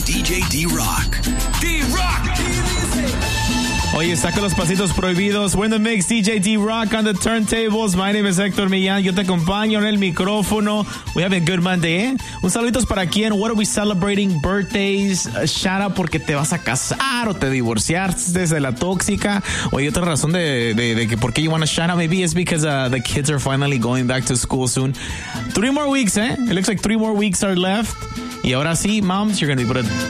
DJ D-Rock. D-Rock! Oye, saca los pasitos prohibidos. We're in the mix, DJ D-Rock on the turntables. My name is Héctor Millán. Yo te acompaño en el micrófono. We have a good Monday, ¿eh? Un saluditos para quién. What are we celebrating? Birthdays. Shout out porque te vas a casar o te divorciaste de la tóxica. O hay otra razón de que por qué you want to shout out. Maybe it's because the kids are finally going back to school soon. 3 more weeks, ¿eh? It looks like 3 more weeks are left. Y ahora sí, moms, you're going to be able to